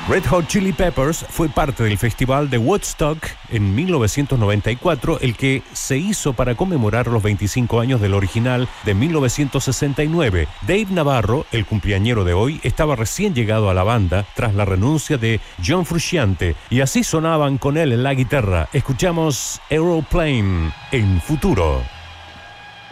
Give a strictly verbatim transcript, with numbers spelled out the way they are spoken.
Red Hot Chili Peppers fue parte del festival de Woodstock en mil novecientos noventa y cuatro, el que se hizo para conmemorar los veinticinco años del original de mil novecientos sesenta y nueve. Dave Navarro, el cumpleañero de hoy, estaba recién llegado a la banda tras la renuncia de John Frusciante, y así sonaban con él en la guitarra. Escuchamos Aeroplane en Futuro.